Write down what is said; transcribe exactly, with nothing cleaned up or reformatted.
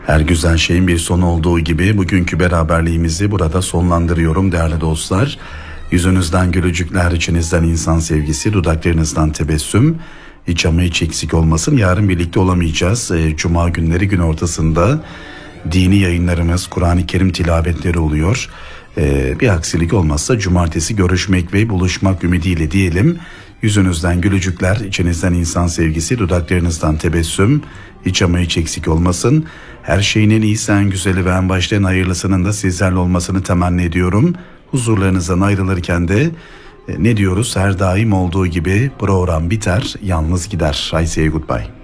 Her güzel şeyin bir sonu olduğu gibi bugünkü beraberliğimizi burada sonlandırıyorum değerli dostlar. Yüzünüzden gülücükler, içinizden insan sevgisi, dudaklarınızdan tebessüm, hiç ama hiç eksik olmasın. Yarın birlikte olamayacağız. Cuma günleri gün ortasında dini yayınlarımız, Kur'an-ı Kerim tilavetleri oluyor. Bir aksilik olmazsa cumartesi görüşmek ve buluşmak ümidiyle diyelim. Yüzünüzden gülücükler, içinizden insan sevgisi, dudaklarınızdan tebessüm, hiç ama hiç eksik olmasın. Her şeyin en iyisi, en güzeli ve en başta en hayırlısının da sizlerle olmasını temenni ediyorum. Huzurlarınızdan ayrılırken de e, ne diyoruz? Her daim olduğu gibi program biter, yalnız gider. I say goodbye.